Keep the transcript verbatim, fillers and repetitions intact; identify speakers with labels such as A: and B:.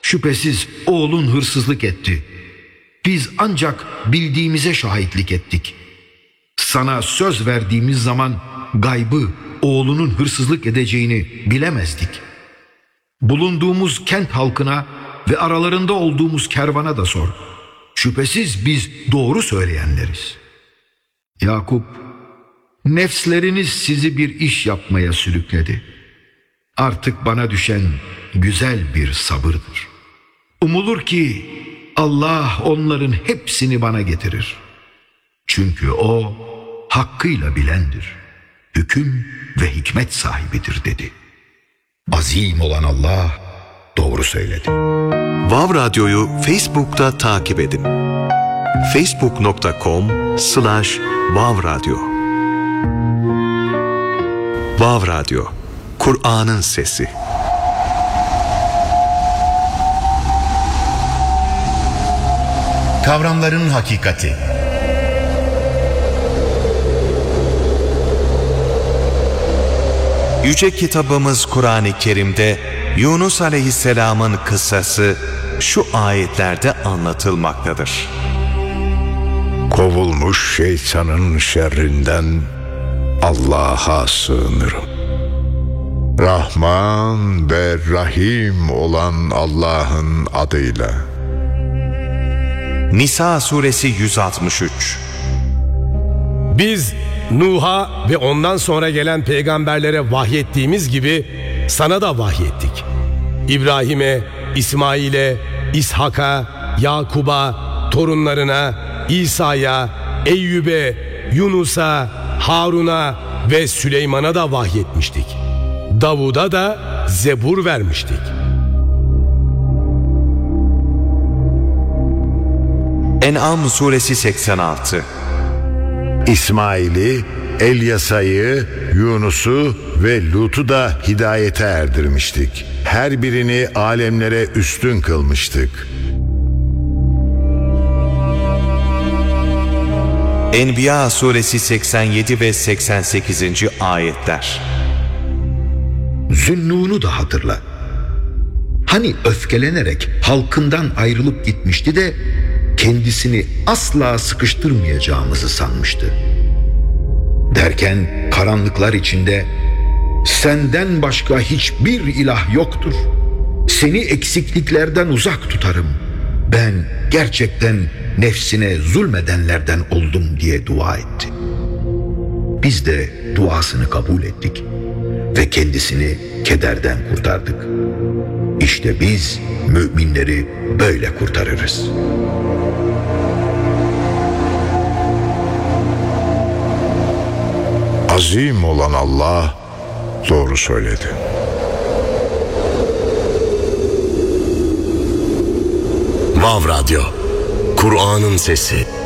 A: Şüphesiz oğlun hırsızlık etti. Biz ancak bildiğimize şahitlik ettik. Sana söz verdiğimiz zaman gaybı, oğlunun hırsızlık edeceğini bilemezdik. Bulunduğumuz kent halkına ve aralarında olduğumuz kervana da sor. Şüphesiz biz doğru söyleyenleriz. Yakup, nefsleriniz sizi bir iş yapmaya sürükledi. Artık bana düşen güzel bir sabırdır. Umulur ki Allah onların hepsini bana getirir. Çünkü O hakkıyla bilendir, hüküm ve hikmet sahibidir dedi. Azim olan Allah doğru söyledi.
B: Vav Radyo'yu Facebook'ta takip edin. facebook nokta com slash vav radyo. Vav Radyo, Kur'an'ın sesi.
C: Kavramların hakikati.
B: Yüce kitabımız Kur'an-ı Kerim'de Yunus Aleyhisselam'ın kıssası şu ayetlerde anlatılmaktadır.
D: Kovulmuş şeytanın şerrinden Allah'a sığınırım. Rahman ve Rahim olan Allah'ın adıyla.
B: Nisa suresi yüz altmış üç.
E: Biz Nuh'a ve ondan sonra gelen peygamberlere vahyettiğimiz gibi sana da vahyettik. İbrahim'e, İsmail'e, İshak'a, Yakub'a, torunlarına, İsa'ya, Eyyub'e, Yunus'a, Harun'a ve Süleyman'a da vahyetmiştik. Davud'a da Zebur vermiştik.
B: En'am suresi seksen altı.
D: İsmail'i, Elyasa'yı, Yunus'u ve Lut'u da hidayete erdirmiştik. Her birini alemlere üstün kılmıştık.
B: Enbiya suresi seksen yedi ve seksen sekizinci ayetler.
A: Zünnun'u da hatırla. Hani öfkelenerek halkından ayrılıp gitmişti de kendisini asla sıkıştırmayacağımızı sanmıştı. Derken karanlıklar içinde senden başka hiçbir ilah yoktur. Seni eksikliklerden uzak tutarım. Ben gerçekten nefsine zulmedenlerden oldum diye dua etti. Biz de duasını kabul ettik ve kendisini kederden kurtardık. İşte biz müminleri böyle kurtarırız.
D: Azim olan Allah doğru söyledi.
C: Vav Radyo, Kur'an'ın sesi.